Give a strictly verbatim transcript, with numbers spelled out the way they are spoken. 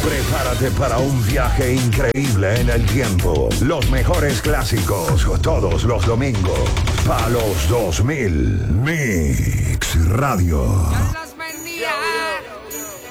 Prepárate para un viaje increíble en el tiempo. Los mejores clásicos todos los domingos. Palos dos mil. Mix Radio.